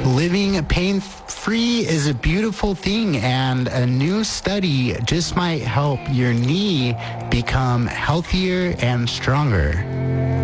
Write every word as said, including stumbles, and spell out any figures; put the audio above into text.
Living pain-free is a beautiful thing, and a new study just might help your knee become healthier and stronger.